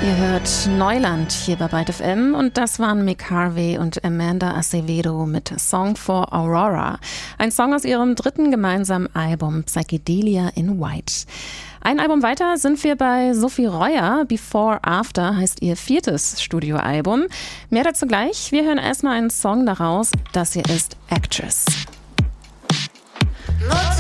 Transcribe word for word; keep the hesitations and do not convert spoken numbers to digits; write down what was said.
Ihr hört Neuland hier bei Byte F M und das waren Mick Harvey und Amanda Acevedo mit Song for Aurora. Ein Song aus ihrem dritten gemeinsamen Album Psychedelia in White. Ein Album weiter sind wir bei Sophie Reuer. Before After heißt ihr viertes Studioalbum. Mehr dazu gleich. Wir hören erstmal einen Song daraus. Das hier ist Actress. Not